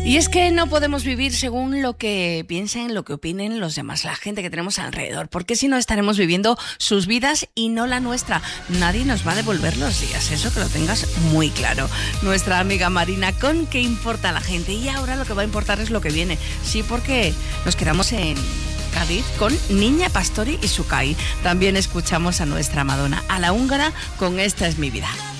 Y es que no podemos vivir según lo que piensen, lo que opinen los demás, la gente que tenemos alrededor, porque si no estaremos viviendo sus vidas y no la nuestra. Nadie nos va a devolver los días, eso que lo tengas muy claro. Nuestra amiga Marina con ¿Qué importa la gente? Y ahora lo que va a importar es lo que viene. Sí, porque nos quedamos en Cádiz con Niña Pastori y Sukai. También escuchamos a nuestra Madonna, a la húngara con Esta es mi vida.